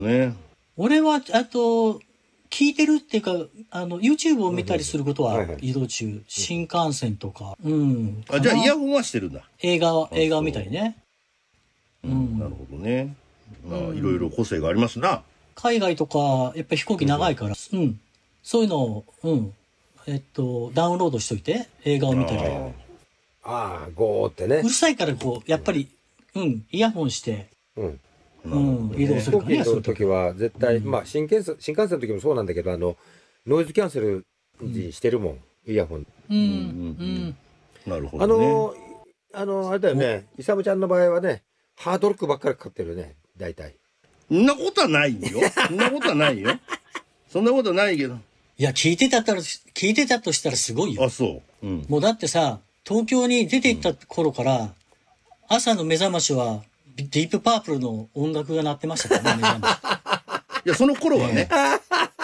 ね。 俺は、聞いてるっていうか、YouTube を見たりすることは移動中、新幹線とか、 じゃあイヤホンはしてるんだ。 映画を見たりね。 なるほどね。いろいろ個性がありますな。 海外とか、やっぱり飛行機長いから、そういうのを、ダウンロードしといて、映画を見たり。 ゴーってね。 うるさいからやっぱり、イヤホンして、移動するからね。 飛行機の時は絶対、新幹線の時もそうなんだけど、ノイズキャンセルにしてるもん、イヤホン。 なるほどね。 あれだよね、イサムちゃんの場合はね、ハードロックばっかりかかってるね、大体。 そんなことはないよ。そんなことはないよ。そんなことはないけど。 いや、聞いてたとしたらすごいよ。 あ、そう。 もうだってさ、東京に出て行った頃から、朝の目覚ましは、ディープパープルの音楽が鳴ってましたからね、目覚まし。 いや、その頃はね。